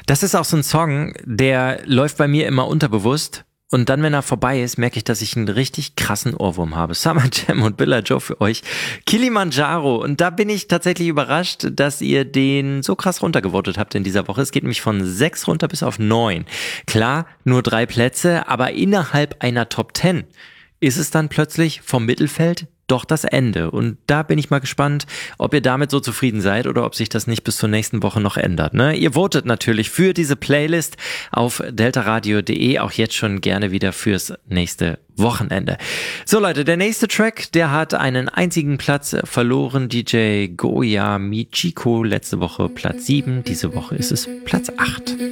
Das ist auch so ein Song, der läuft bei mir immer unterbewusst. Und dann, wenn er vorbei ist, merke ich, dass ich einen richtig krassen Ohrwurm habe. Summer Jam und Billa Joe für euch. Kilimanjaro. Und da bin ich tatsächlich überrascht, dass ihr den so krass runtergevotet habt in dieser Woche. Es geht nämlich von 6 runter bis auf 9. Klar, nur 3 Plätze, aber innerhalb einer Top 10 ist es dann plötzlich vom Mittelfeld doch das Ende. Und da bin ich mal gespannt, ob ihr damit so zufrieden seid oder ob sich das nicht bis zur nächsten Woche noch ändert. Ne? Ihr votet natürlich für diese Playlist auf deltaradio.de, auch jetzt schon gerne wieder fürs nächste Wochenende. So Leute, der nächste Track, der hat einen einzigen Platz verloren. DJ Goya Michiko, letzte Woche Platz 7, diese Woche ist es Platz 8.